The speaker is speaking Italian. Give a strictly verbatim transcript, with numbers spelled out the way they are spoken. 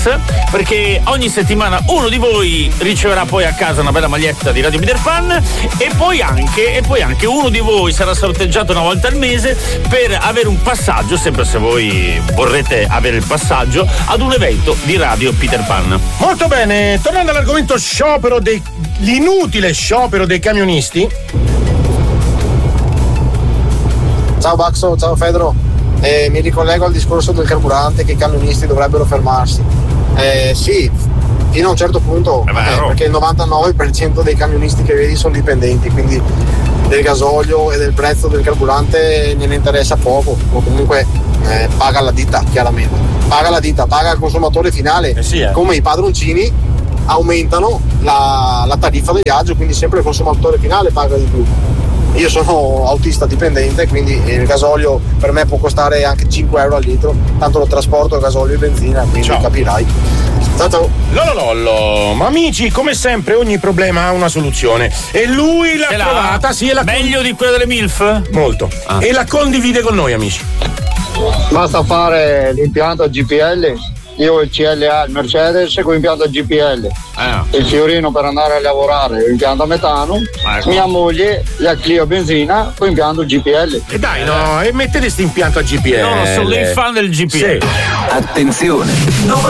perché ogni settimana uno di voi riceverà poi a casa una bella maglietta di Radio Peter Pan e poi anche e poi anche uno di voi sarà sorteggiato una volta al mese per avere un passaggio, sempre se voi vorrete avere il passaggio, ad un evento di Radio Peter Pan. Molto bene, tornando all'argomento sciopero dei l'inutile sciopero dei camionisti. Ciao Baxo, ciao Fedro, eh, mi ricollego al discorso del carburante, che i camionisti dovrebbero fermarsi. Eh, sì, fino a un certo punto, eh, perché il novantanove per cento dei camionisti che vedi sono dipendenti, quindi del gasolio e del prezzo del carburante ne interessa poco, o comunque eh, paga la ditta, chiaramente. Paga la ditta, paga il consumatore finale, eh sì, eh. come i padroncini aumentano la, la tariffa del viaggio, quindi sempre il consumatore finale paga di più. Io sono autista dipendente, quindi il gasolio per me può costare anche cinque euro al litro, tanto lo trasporto gasolio e benzina, quindi ciao. Capirai. Ciao ciao. Lololollo, ma amici, come sempre ogni problema ha una soluzione e lui l'ha trovata, sì, e la meglio con... di quella delle MILF? Molto. Ah. E la condivide con noi, amici. Basta fare l'impianto G P L. Io ho il C L A, il Mercedes con impianto G P L, ah. il Fiorino per andare a lavorare impianto a metano, ecco. Mia moglie la Clio benzina con impianto G P L. E dai, no, e mettete questo impianto a G P L. No, sono dei fan del G P L. Sì. Attenzione,